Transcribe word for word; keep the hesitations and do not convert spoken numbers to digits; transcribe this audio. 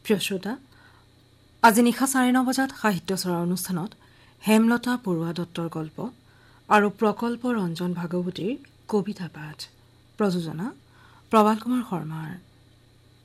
প্ৰিয় শ্ৰোতা, আজি নিশা চাৰে ন বজাত সাহিত্যচৰা অনুষ্ঠানত হেমলতা বৰুৱা দত্তৰ গল্প আৰু প্ৰকল্প ৰঞ্জন ভাগৱতীৰ কবিতা পাঠ। প্ৰযোজনা প্ৰবাল কুমাৰ শৰ্মাৰ।